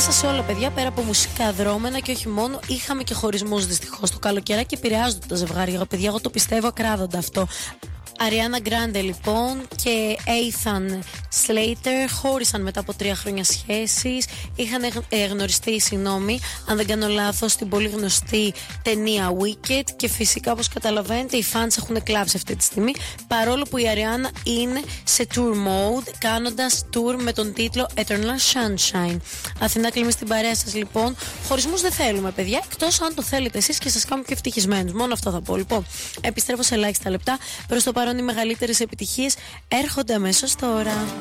Μέσα σε όλα, παιδιά, πέρα από μουσικά δρόμενα και όχι μόνο, είχαμε και χωρισμούς δυστυχώς. Το καλοκαιράκι επηρεάζονται τα ζευγάρια. Παιδιά, εγώ το πιστεύω ακράδαντα αυτό. Ariana Grande λοιπόν και Ethan Slater χώρισαν μετά από 3 χρόνια σχέσης. Είχαν γνωριστεί, αν δεν κάνω λάθος, στην πολύ γνωστή ταινία Wicked. Και φυσικά, όπως καταλαβαίνετε, οι fans έχουν κλάψει αυτή τη στιγμή. Παρόλο που η Ariana είναι σε tour mode, κάνοντας tour με τον τίτλο Eternal Sunshine. Αθηνά Κλίμη στην παρέα σας λοιπόν. Χωρισμούς δεν θέλουμε, παιδιά, εκτός αν το θέλετε εσείς και σας κάνουμε και ευτυχισμένους. Μόνο αυτό θα πω. Λοιπόν, επιστρέφω σε ελάχιστα λεπτά. Προς το παρόν οι μεγαλύτερες επιτυχίες έρχονται αμέσως τώρα.